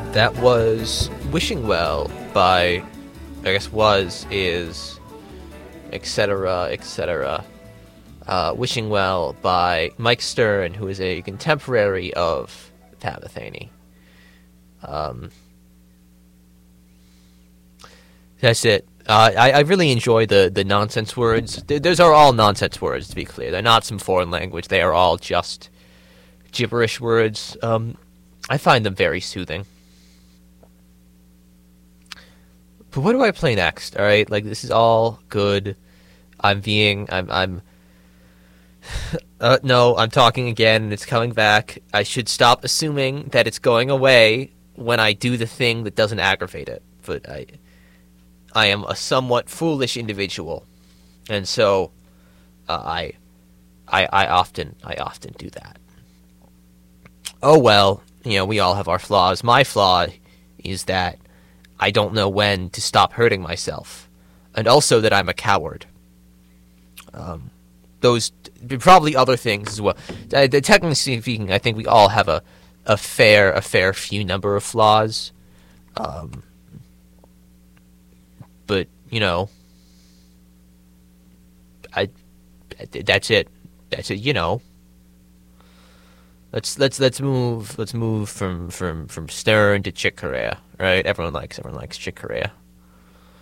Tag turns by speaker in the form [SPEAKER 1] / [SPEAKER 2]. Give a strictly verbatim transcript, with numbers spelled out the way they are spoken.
[SPEAKER 1] That was Wishing Well by, I guess was, is, et cetera, et cetera. Uh, Wishing Well by Mike Stern, who is a contemporary of Tabitha Haney. Um, that's it. Uh, I, I really enjoy the, the nonsense words. Th- those are all nonsense words, to be clear. They're not some foreign language. They are all just gibberish words. Um, I find them very soothing. But what do I play next? All right, like this is all good. I'm being, I'm, I'm. uh, no, I'm talking again, and it's coming back. I should stop assuming that it's going away when I do the thing that doesn't aggravate it. But I, I am a somewhat foolish individual, and so uh, I, I, I often, I often do that. Oh well, you know, we all have our flaws. My flaw is that I don't know when to stop hurting myself, and also that I'm a coward. Um, those probably other things as well. Uh, technically speaking, I think we all have a, a fair a fair few number of flaws. Um, but you know, I that's it. That's it. You know. Let's let's let's move let's move from, from, from Stern to Chick Corea, right? Everyone likes everyone likes Chick Corea.